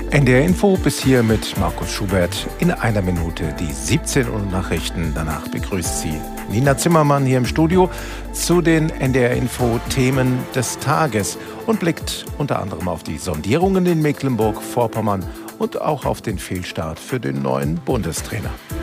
NDR Info bis hier mit Markus Schubert. In einer Minute die 17 Uhr Nachrichten. Danach begrüßt Sie Nina Zimmermann hier im Studio zu den NDR Info Themen des Tages und blickt unter anderem auf die Sondierungen in Mecklenburg-Vorpommern und auch auf den Fehlstart für den neuen Bundestrainer.